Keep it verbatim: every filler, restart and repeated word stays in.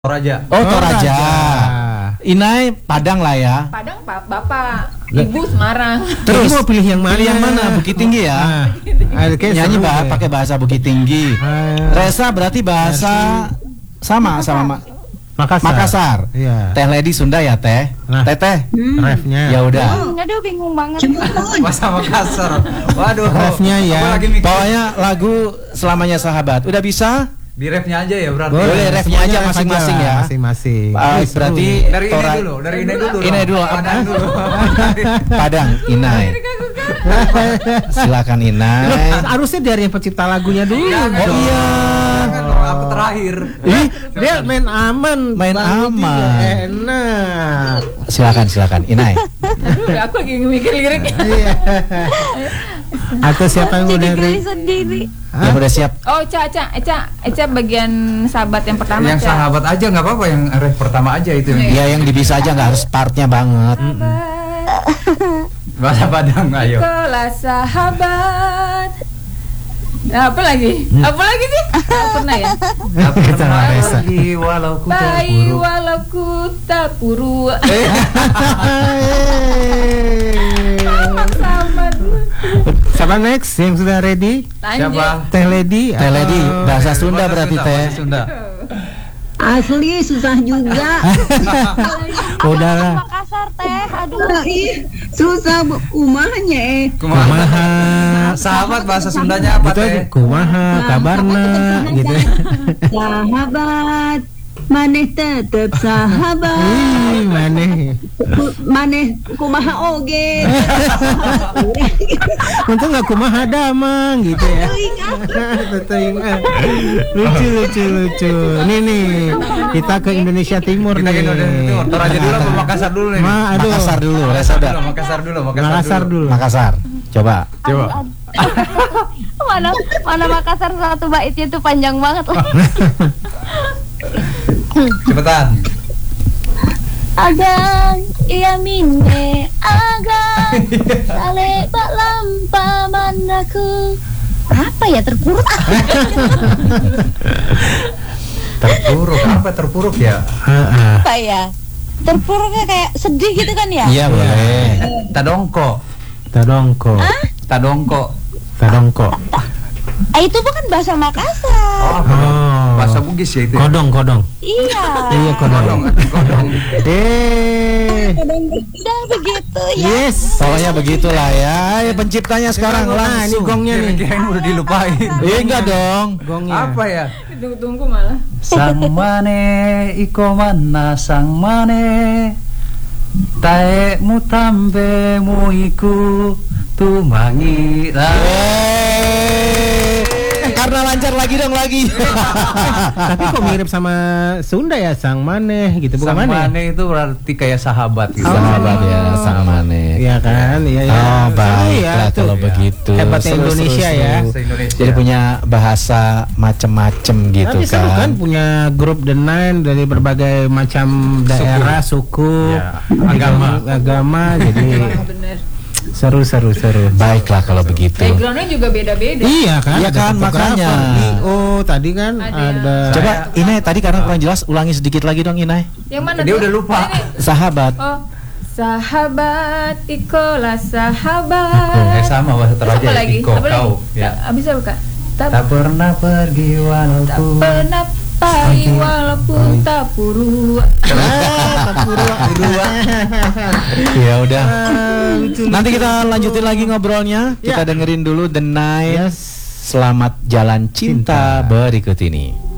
Toraja. Oh, Toraja. Inai Padang lah ya. Padang Pak, Bapak, Ibu Semarang. Terus mau pilih yang mana? Pilih yang mana? Bukit Tinggi ya. Ah, Nyanyi bah, pakai bahasa Bukit Tinggi. Ah. Resa berarti bahasa sama sama Ma- Makassar. Makassar. Iya. Teh Lady Sunda ya teh. Nah. Teteh. Hmm. Refnya. Ya udah. Aduh bingung banget. Bahasa Makassar. Waduh. Refnya ya. Aku lagi mikir. Pokoknya lagu Selamanya Sahabat. Udah bisa? Di refnya aja ya berarti. Boleh, refnya aja Semuanya masing-masing ref aja, ya. Masing-masing. Ah, Wih, berarti seru. Dari ini Tora- dulu, dari ini dulu. Ini dulu. Padang dulu. Padang Inai. Silakan Inai. Loh, harusnya dari yang pencipta lagunya dulu. Jangan Oh dong. iya. Jangan dong, aku terakhir. Ih, dia main aman. Main Bang Didi aman. Enak. Silakan silakan Inai. Aduh, aku lagi mikir lirik. Iya. Atau siapa yang udah Jadi sendiri. Yang udah siap. Oh, Ca, Ca, Eca, Eca bagian sahabat yang pertama. Yang Ca. sahabat aja nggak apa-apa, yang ref pertama aja itu. Ya yang dibisa aja nggak harus partnya banget. Bahasa Padang, ayo. Kelas sahabat. Nah, apa lagi? Hmm. Apa lagi sih? Nggak pernah ya. Tak Sama pernah Resa. pergi walau ku Bayi terpuruk. walau ku tak puru. Eh, Sama. Siapa next yang sudah ready? Lanjut. Siapa? Teh Lady. Teh Lady atau- bahasa Sunda Bahasa berarti Sunda, teh. bahasa Sunda. Asli susah juga. Udahlah. Makassar teh, aduh. Ih, susah bu- umahnya eh. Kumaha? Kumaha. Sahabat bahasa Sundanya apa Gitu aja. teh? Kumaha kabarna gitu. Sahabat, maneh tetep sahabat. Ih, maneh. Ku- Maneh kumaha oge. Untung nggak kumaha damang gitu ya. Betul ingat. Lucu lucu lucu. Nih nih kita ke Indonesia Timur Kita nih. ke Indonesia Timur. Toraja dulu apa Makassar dulu nih? Ma, aduh. Makassar dulu, Resa udah. Dulu, Makassar dulu, Makassar, Makassar dulu. Makassar. Coba. Coba. Mana mana Makassar satu baitnya tuh panjang banget loh. Cepetan. Agang iya minde agang sale bak lampa manaku. Apa ya terpuruk? Terpuruk, apa terpuruk ya? Heeh. Apa ya? Terpuruknya kayak sedih gitu kan ya? Iya boleh. Tadongko. Tadongko. Tadongko. Tadongko. Ah, itu bukan bahasa Makassar. Oh, Oh. bahasa Bugis ya itu. ya? Kodong kodong. Iya. Iya kodong. Kodong, kodong. Eh. Udah begitu ya. Yes. Pokoknya begitulah ya. Ayo penciptanya sekarang Nah, ini langsung. gongnya nih. Kirain udah dilupain. Eh enggak dong. Gongnya. Apa ya? Tunggu-tunggu malah. Sang mane iko mana sang mane tae mutambe muiku tumangi. Eh, karena lancar lagi dong lagi. Tapi kok mirip sama Sunda ya, sang maneh gitu, bukan Sang maneh? mane itu berarti kayak sahabat gitu. Sahabat ya sama nih. Iya kan, iya ya. Oh Seru baiklah tuh. kalau begitu. Hebatnya Seru, Indonesia seru, ya. seru. Bahasa Indonesia. Jadi punya bahasa macem-macem gitu Tapi seru kan kan. punya grup The Nine dari berbagai macam daerah, suku, Ya, agama. agama, jadi Bener. seru seru seru. Baiklah kalau begitu. Backgroundnya juga beda-beda. Iya kan? Iya ada kan, fotografer. makanya. Nih, oh tadi kan Ada. ada. Coba Inai tadi karena kurang jelas ulangi sedikit lagi dong Inai. Yang mana? Dia tuh? udah lupa. Oh, ini. Sahabat. Oh, sahabat ikolah sahabat. Eh sama bahasa Terus Toraja apa lagi? iko Apa lagi? kau ya. Ta- Abis apa kak? Tak, Tak pernah pergi tak walaupun pernah pagi walaupun tak puru. Ya udah. Nanti kita lanjutin lagi ngobrolnya. Kita Ya. dengerin dulu The Night. Yes. Selamat jalan cinta Cinta. berikut ini.